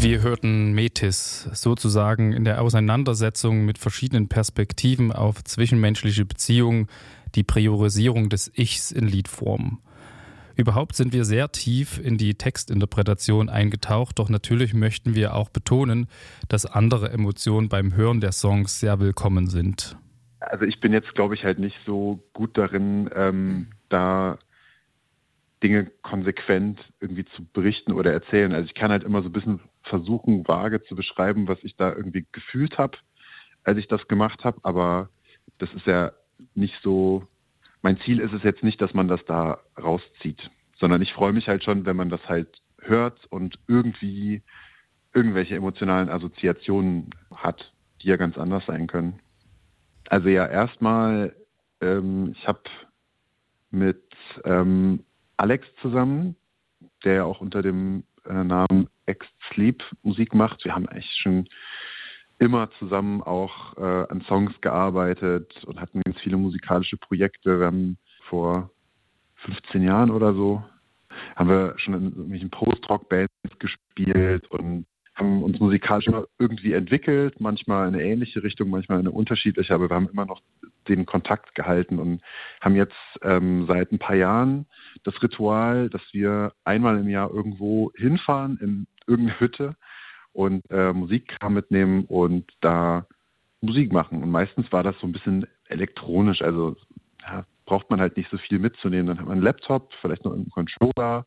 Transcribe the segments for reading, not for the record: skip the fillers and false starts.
Wir hörten Metis, sozusagen in der Auseinandersetzung mit verschiedenen Perspektiven auf zwischenmenschliche Beziehungen, die Priorisierung des Ichs in Liedform. Überhaupt sind wir sehr tief in die Textinterpretation eingetaucht, doch natürlich möchten wir auch betonen, dass andere Emotionen beim Hören der Songs sehr willkommen sind. Also ich bin jetzt, glaube ich, halt nicht so gut darin, da Dinge konsequent irgendwie zu berichten oder erzählen. Also ich kann halt immer so ein bisschen versuchen, vage zu beschreiben, was ich da irgendwie gefühlt habe, als ich das gemacht habe, aber das ist ja nicht so, mein Ziel ist es jetzt nicht, dass man das da rauszieht, sondern ich freue mich halt schon, wenn man das halt hört und irgendwie irgendwelche emotionalen Assoziationen hat, die ja ganz anders sein können. Also ja, erstmal, ich habe mit Alex zusammen, der ja auch unter dem Namen X-Sleep Musik macht. Wir haben eigentlich schon immer zusammen auch an Songs gearbeitet und hatten ganz viele musikalische Projekte. Wir haben vor 15 Jahren oder so, haben wir schon in irgendwelchen Post-Rock-Bands gespielt und haben uns musikalisch immer irgendwie entwickelt, manchmal in eine ähnliche Richtung, manchmal in eine unterschiedliche, aber wir haben immer noch den Kontakt gehalten und haben jetzt seit ein paar Jahren das Ritual, dass wir einmal im Jahr irgendwo hinfahren, in irgendeine Hütte und Musikkram mitnehmen und da Musik machen. Und meistens war das so ein bisschen elektronisch, also ja, braucht man halt nicht so viel mitzunehmen. Dann hat man einen Laptop, vielleicht noch einen Controller,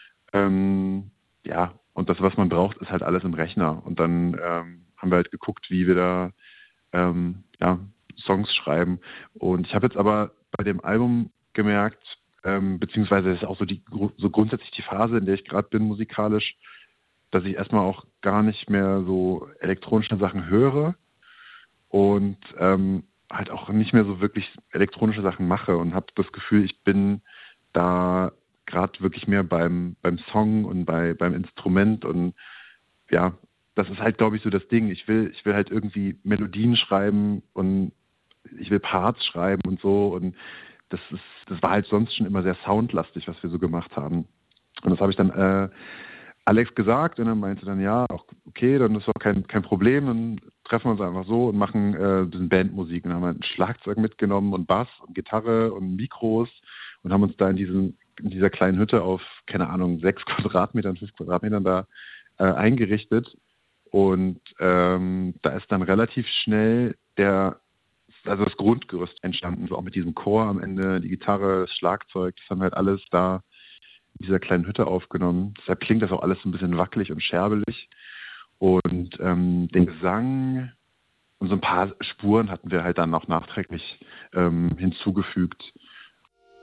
ja, und das, was man braucht, ist halt alles im Rechner. Und dann haben wir halt geguckt, wie wir da ja, Songs schreiben. Und ich habe jetzt aber bei dem Album gemerkt, beziehungsweise das ist auch so grundsätzlich die Phase, in der ich gerade bin musikalisch, dass ich erstmal auch gar nicht mehr so elektronische Sachen höre und halt auch nicht mehr so wirklich elektronische Sachen mache und habe das Gefühl, ich bin da gerade wirklich mehr beim Song und beim Instrument und ja, das ist halt, glaube ich, so das Ding. Ich will halt irgendwie Melodien schreiben und ich will Parts schreiben und so und das war halt sonst schon immer sehr soundlastig, was wir so gemacht haben. Und das habe ich dann Alex gesagt und er meinte dann, ja, auch okay, dann ist doch kein Problem, dann treffen wir uns einfach so und machen ein bisschen Bandmusik. Und dann haben wir ein Schlagzeug mitgenommen und Bass und Gitarre und Mikros und haben uns da in dieser kleinen Hütte auf, keine Ahnung, 6 Quadratmetern, 5 Quadratmetern da eingerichtet. Und da ist dann relativ schnell das Grundgerüst entstanden, so auch mit diesem Chor am Ende, die Gitarre, das Schlagzeug, das haben wir halt alles da in dieser kleinen Hütte aufgenommen. Deshalb klingt das auch alles ein bisschen wackelig und scherbelig. Und den Gesang und so ein paar Spuren hatten wir halt dann noch nachträglich hinzugefügt.